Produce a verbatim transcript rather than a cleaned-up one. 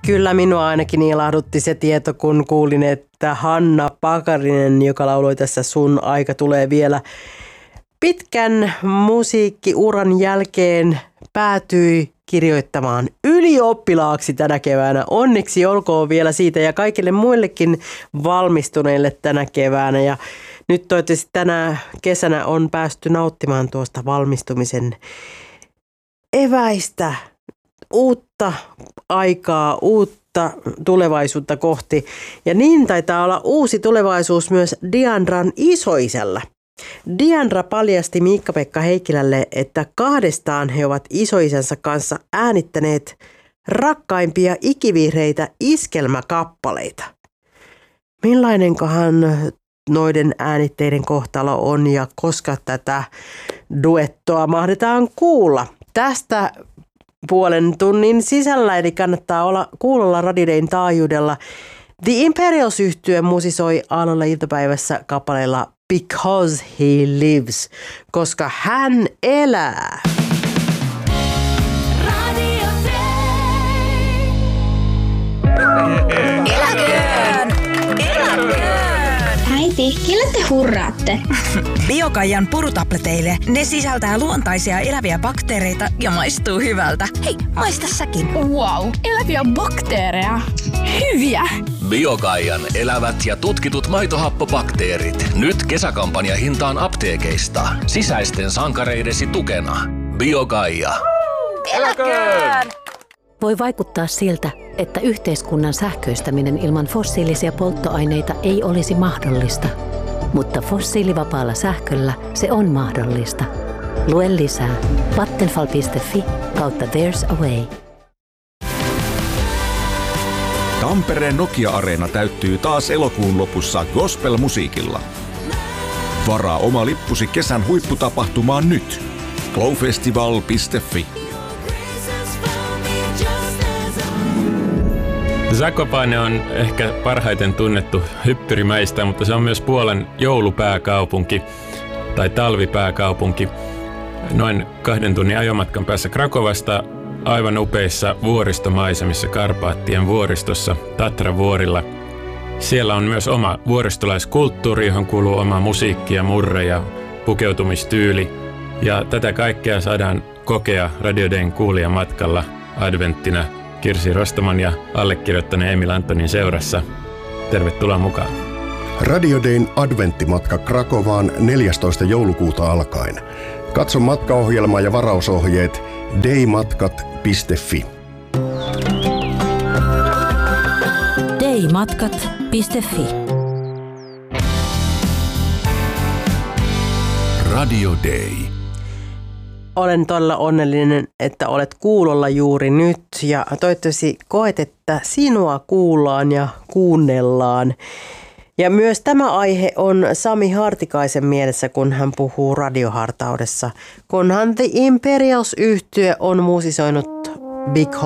Kyllä minua ainakin ilahdutti se tieto, kun kuulin, että Hanna Pakarinen, joka lauloi tässä Sun aika tulee vielä, pitkän musiikkiuran jälkeen päätyi kirjoittamaan ylioppilaaksi tänä keväänä. Onneksi olkoon vielä siitä ja kaikille muillekin valmistuneille tänä keväänä. Ja nyt toivottavasti tänä kesänä on päästy nauttimaan tuosta valmistumisen eväistä, uutta aikaa, uutta tulevaisuutta kohti. Ja niin taitaa olla uusi tulevaisuus myös Diandran isoisällä. Diandra paljasti Miikka-Pekka Heikkilälle, että kahdestaan he ovat isoisänsä kanssa äänittäneet rakkaimpia ikivihreitä iskelmäkappaleita. Millainenkohan noiden äänitteiden kohtalo on ja koska tätä duettoa mahdetaan kuulla? Tästä puolen tunnin sisällä, eli kannattaa olla kuulolla Radio Dayn taajuudella. The Imperials-yhtye musisoi aamulla iltapäivässä kappaleella Because He Lives, koska hän elää. Eläköön! Eläköön! Äiti, kelle te hurraatte? Biokaijan purutableteille. Ne sisältää luontaisia eläviä bakteereita ja maistuu hyvältä. Hei, maista säkin. Wow, eläviä bakteereja. Hyviä! Biokaijan elävät ja tutkitut maitohappobakteerit. Nyt kesäkampanja hintaan apteekeista. Sisäisten sankareidesi tukena. Biokaija. Eläköön! Voi vaikuttaa siltä, että yhteiskunnan sähköistäminen ilman fossiilisia polttoaineita ei olisi mahdollista. Mutta fossiilivapaalla sähköllä se on mahdollista. Lue lisää vattenfall piste fi kautta There's a Way. Tampereen Nokia-areena täyttyy taas elokuun lopussa gospel-musiikilla. Varaa oma lippusi kesän huipputapahtumaan nyt. glowfestival piste fi. Zakopane on ehkä parhaiten tunnettu hyppyrimäistä, mutta se on myös Puolan joulupääkaupunki tai talvipääkaupunki. Noin kahden tunnin ajomatkan päässä Krakovasta aivan upeissa vuoristomaisemissa Karpaattien vuoristossa Tatravuorilla. Siellä on myös oma vuoristolaiskulttuuri, johon kuuluu oma musiikki ja murre ja pukeutumistyyli. Ja tätä kaikkea saadaan kokea Radio Dayn kuulijamatkalla adventtina Kirsi Rostaman ja allekirjoittaneen Emil Antonin seurassa. Tervetuloa mukaan. Radio Dayn adventtimatka Krakovaan neljästoista joulukuuta alkaen. Katso matkaohjelma ja varausohjeet daymatkat piste fi. daymatkat piste fi. Radio Day. Olen todella onnellinen, että olet kuulolla juuri nyt ja toivottavasti koet, että sinua kuullaan ja kuunnellaan. Ja myös tämä aihe on Sami Hartikaisen mielessä, kun hän puhuu radiohartaudessa, kunhan The Imperials-yhtye on musisoinut Because